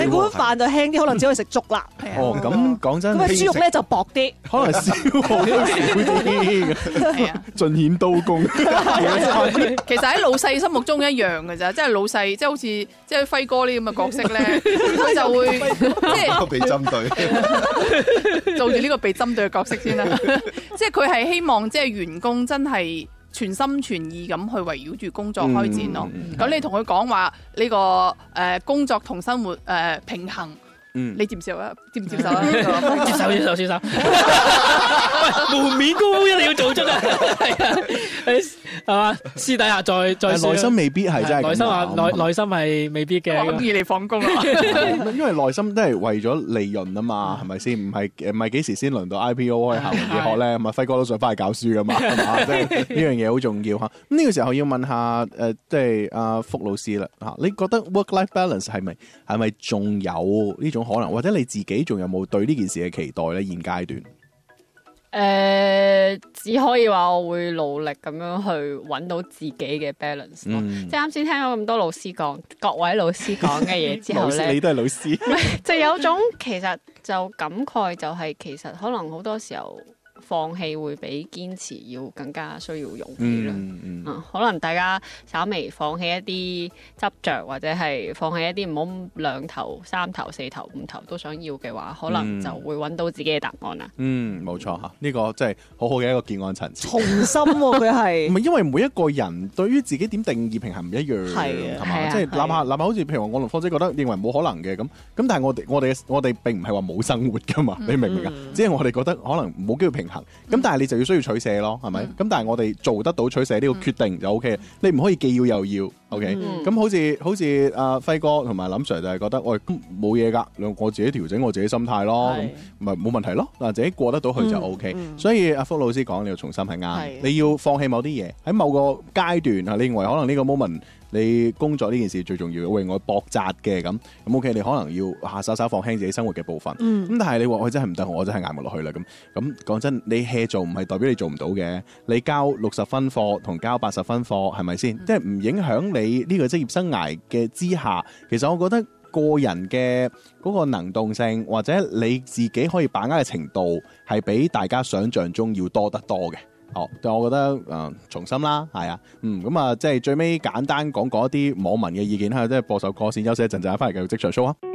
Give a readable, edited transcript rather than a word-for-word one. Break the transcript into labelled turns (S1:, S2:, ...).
S1: 碗飯就輕啲，可能只可以食粥啦。
S2: 哦，咁講真，
S1: 咁豬肉咧就薄啲，
S2: 可能消耗都少啲，
S3: 係啊，
S2: 盡顯刀工。
S3: 其實喺老細心目中一樣嘅咋，即係老細，即係好似即係輝哥呢咁嘅角色咧，佢就會即係
S4: 被針對，
S3: 做住呢個被針對嘅角色先啦。即係佢係希望即係員工真係全心全意咁去圍繞住工作開展咯。咁你同佢講話呢個工作同生活平衡。你接唔接受啊？接唔接受啊？
S5: 接受。喂，門面功夫一定要做出啊！係嘛？私底下再
S2: 內心未必係真係咁。
S5: 內心係未必嘅。
S3: 咁易嚟放工啦。
S2: 因為內心都係為咗利潤啊嘛，係咪先？唔係幾時先輪到 IPO 去行醫學咧？咁啊輝哥都想翻去教書噶嘛，係嘛？即係呢樣嘢好重要嚇。咁呢個時候要問下即係阿福老師啦嚇，你覺得 work-life balance 係咪仲有呢種可能，或者你自己仲有冇對呢件事嘅期待咧？現階段
S6: 只可以話我會努力咁樣去揾到自己嘅 balance 咯。即係啱先聽咗咁多老師講，各位老師講嘅嘢之後咧，
S2: 你都係老師，
S6: 就有種其實就感慨就係其實可能好多時候。放棄會比堅持要更加需要勇氣啦。可能大家稍微放棄一啲執着，或者係放棄一啲唔好2頭、3頭、4頭、5頭都想要嘅話，可能就會揾到自己嘅答案啦。
S2: 冇錯嚇，呢個真係好好嘅一個結案陳詞。
S1: 重心喎，佢係
S2: 唔係因為每一個人對於自己點定義平衡唔一樣，係嘛？即係哪怕好似譬如我同芳姐覺得認為冇可能嘅咁，但係我哋並唔係話冇生活噶嘛，你明唔明啊？只係我哋覺得可能冇機會平衡。咁但係你就要需要取捨咯，係咪？咁但係我哋做得到取捨呢個決定就 OK，你唔可以既要又要 OK。咁好似阿輝哥同埋林 Sir 就係覺得，喂，冇嘢㗎，我自己調整我自己心態咯，咁咪冇問題咯。嗱，自己過得到去就 OK。所以阿福老師講你要重新係啱，你要放棄某啲嘢喺某個階段啊，你認為可能呢個 moment。你工作呢件事最重要，為我搏扎嘅咁 OK，你可能要稍稍放輕自己生活嘅部分。咁但係你話我真係唔得，我真係捱唔落去啦咁講真，你 hea 做唔係代表你做唔到嘅。你交60分課同交80分課係咪先？即係唔影響你呢個職業生涯嘅之下，其實我覺得個人嘅嗰個能動性或者你自己可以把握嘅程度係比大家想象中要多得多嘅。但我覺得重新啦，係啊，咁啊，即係最尾簡單講一啲網民嘅意見，即係播首歌先休息一陣，陣間翻嚟繼續職場 show 啊。